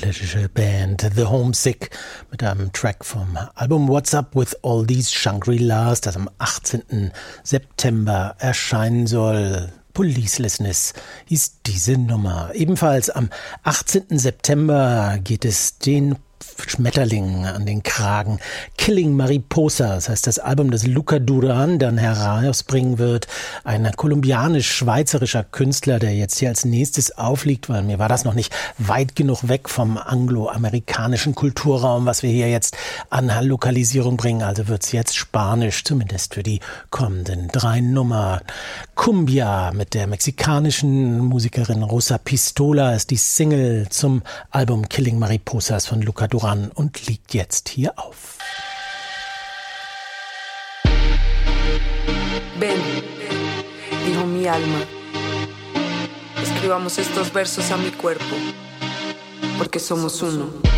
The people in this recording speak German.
britische Band The Homesick mit einem Track vom Album What's Up with All These Shangri-Las, das am 18. September erscheinen soll. Policelessness hieß diese Nummer. Ebenfalls am 18. September geht es den Schmetterling an den Kragen. Killing Mariposa, das heißt das Album, das Luca Duran dann herausbringen wird. Ein kolumbianisch-schweizerischer Künstler, der jetzt hier als nächstes aufliegt, weil mir war das noch nicht weit genug weg vom angloamerikanischen Kulturraum, was wir hier jetzt an Lokalisierung bringen. Also wird's jetzt Spanisch, zumindest für die kommenden 3 Nummern. Cumbia mit der mexikanischen Musikerin Rosa Pistola ist die Single zum Album Killing Mariposas von Luca Duran und liegt jetzt hier auf. Ven, dijo mi alma, escribamos estos versos a mi cuerpo, porque somos uno.